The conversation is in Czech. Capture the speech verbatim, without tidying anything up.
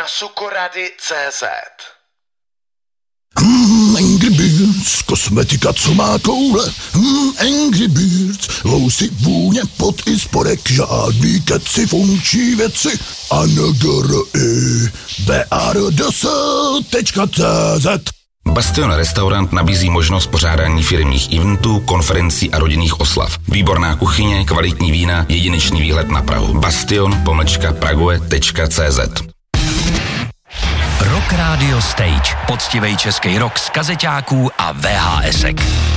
sukorady tečka cé zet. Hmm, Angry Birds, kosmetika, co má koule. Hmm, Angry Birds, lousy, vůně, pot i spodek, žádný keci, funkční věci. A N G R I B A R D S tečka cé zet. Bastion Restaurant nabízí možnost pořádání firemních eventů, konferencí a rodinných oslav. Výborná kuchyně, kvalitní vína, jedinečný výhled na Prahu. Bastion pomlčka prague tečka cé zet. Rock Radio Stage. Poctivej český rock z kazeťáků a vé há esek.